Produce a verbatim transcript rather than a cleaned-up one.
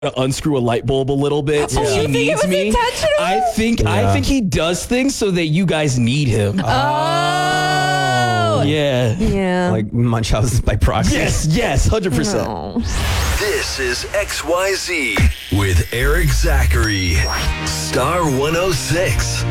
to unscrew a light bulb a little bit so Oh, he you think it needs was me. intentional? I think I Yeah. think he does things so that you guys need him. Oh. Yeah. Yeah. Like Munchausen's by proxy. Yes, yes, one hundred percent. Oh. This is X Y Z with Eric Zachary. Star one oh six.